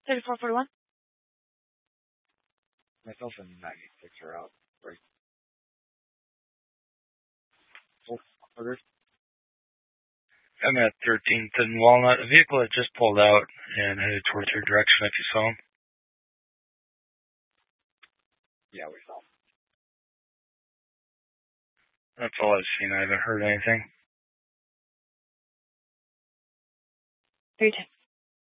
3441. Myself and 96 are out. Right. I'm at 13th and Walnut. A vehicle had just pulled out and headed towards your direction if you saw him. Yeah, we saw him. That's all I've seen. I haven't heard anything. 310.